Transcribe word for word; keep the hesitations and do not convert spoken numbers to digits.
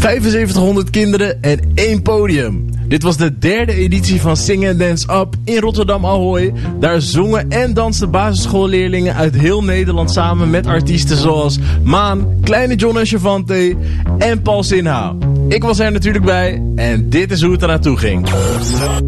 vijfenzeventighonderd kinderen en één podium. Dit was de derde editie van Sing and Dance Up in Rotterdam Ahoy. Daar zongen en dansten basisschoolleerlingen uit heel Nederland samen met artiesten zoals Maan, Kleine John en Chavante en Paul Sinha. Ik was er natuurlijk bij en dit is hoe het er naartoe ging.